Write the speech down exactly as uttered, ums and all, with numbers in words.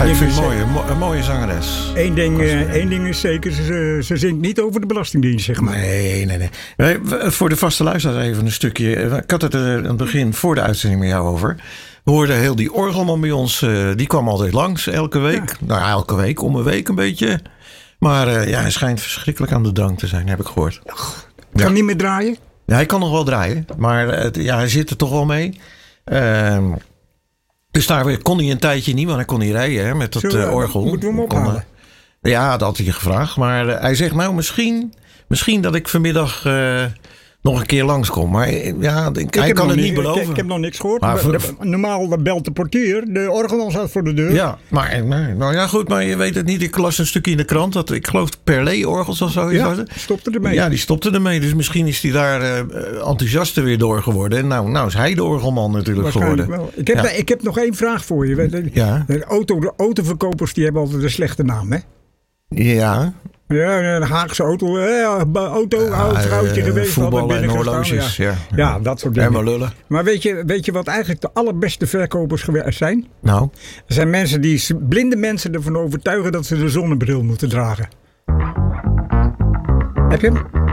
ja, ik vind is, het mooi, een, mo- een mooie zangeres. Eén ding, uh, één ding is zeker, ze, ze zingt niet over de Belastingdienst, zeg maar. Nee, nee, nee. nee voor de vaste luisteraars even een stukje. Ik had het er aan het begin voor de uitzending met jou over. We hoorden heel die orgelman bij ons. Uh, die kwam altijd langs, elke week. Ja. Nou ja, elke week, om een week een beetje. Maar uh, ja, hij schijnt verschrikkelijk aan de drank te zijn, heb ik gehoord. Ach, kan ja. niet meer draaien? Ja, hij kan nog wel draaien. Maar uh, ja, hij zit er toch wel mee. Uh, dus daar kon hij een tijdje niet, want hij kon niet rijden hè, met dat uh, orgel. Moeten we hem ophalen? Kon, uh, ja, dat had hij gevraagd. Maar uh, hij zegt nou misschien, misschien dat ik vanmiddag uh, nog een keer langskom. Maar uh, ja, ik, hij kan het niet beloven. Ik, ik heb nog niks gehoord. Maar voor, de, normaal belt de portier. De orgelman staat voor de deur. Ja, maar nou ja goed, maar je weet het niet. Ik las een stukje in de krant dat ik geloof Perlé-orgels of zo. Ja, stopte ermee. Ja, die stopte ermee. Dus misschien is hij daar uh, enthousiaster weer door geworden. En nou, nou is hij de orgelman natuurlijk geworden. Wel. Ik heb, ja. ik heb nog één vraag voor je. De, ja. de, auto, de autoverkopers die hebben altijd een slechte naam, hè? Ja. Ja, een Haagse auto, eh, auto, ja, oud vrouwtje uh, geweest. Voetballen en horloges, ja. Ja. ja, dat soort dingen. En maar lullen. Maar weet je, weet je wat eigenlijk de allerbeste verkopers zijn? Nou? Er zijn mensen die blinde mensen ervan overtuigen dat ze de zonnebril moeten dragen. Heb je hem?